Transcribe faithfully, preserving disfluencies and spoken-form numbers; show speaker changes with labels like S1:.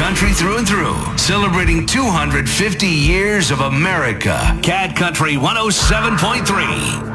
S1: country through and through, celebrating two hundred fifty years of America. Cat Country one oh seven point three.